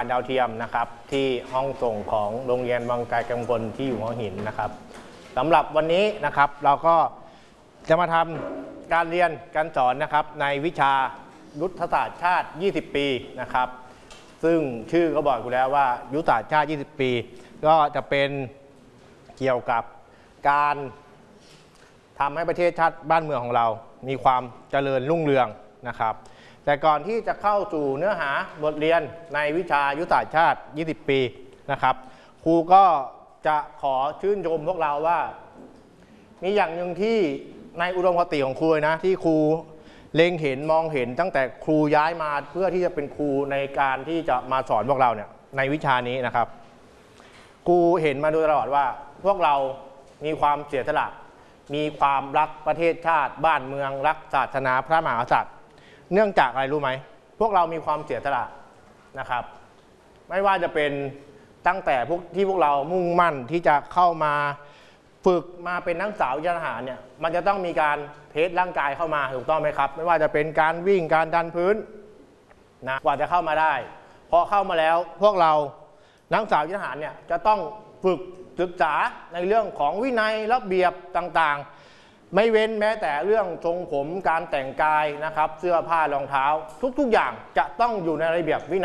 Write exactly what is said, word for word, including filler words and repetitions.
ดาวเทียมนะครับที่ห้องส่งของโรงเรียนวังไกลกังวลที่อยู่หัวหินนะครับสำหรับวันนี้นะครับเราก็จะมาทำการเรียนการสอนนะครับในวิชายุทธศาสตร์ชาติยี่สิบปีนะครับซึ่งชื่อก็บอกอยู่แล้วว่ายุทธศาสตร์ชาติยี่สิบปีก็จะเป็นเกี่ยวกับการทำให้ประเทศชาติบ้านเมืองของเรามีความเจริญรุ่งเรืองนะครับแต่ก่อนที่จะเข้าสู่เนื้อหาบทเรียนในวิชายุทธศาสตร์ชาติยี่สิบปีนะครับครูก็จะขอชื่นชมพวกเราว่ามีอย่างหนึ่งที่ในอุดมคติของครูนะที่ครูเล็งเห็นมองเห็นตั้งแต่ครูย้ายมาเพื่อที่จะเป็นครูในการที่จะมาสอนพวกเราเนี่ยในวิชานี้นะครับครูเห็นมาโดยตลอดว่าพวกเรามีความเสียสละมีความรักประเทศชาติบ้านเมืองรักศาสนาพระมหากษัตริย์เนื่องจากอะไรรู้ไหมพวกเรามีความเสียสละนะครับไม่ว่าจะเป็นตั้งแต่พวกที่พวกเรามุ่งมั่นที่จะเข้ามาฝึกมาเป็นนักศึกษาวิชาทหารเนี่ยมันจะต้องมีการเทสร่างกายเข้ามาถูกต้องไหมครับไม่ว่าจะเป็นการวิ่งการดันพื้นนะกว่าจะเข้ามาได้พอเข้ามาแล้วพวกเรานักศึกษาวิชาทหารเนี่ยจะต้องฝึกศึกษาในเรื่องของวินัยระเบียบต่างๆไม่เว้นแม้แต่เรื่องทรงผมการแต่งกายนะครับเสื้อผ้ารองเท้าทุกๆอย่างจะต้องอยู่ในระเบียบวินัย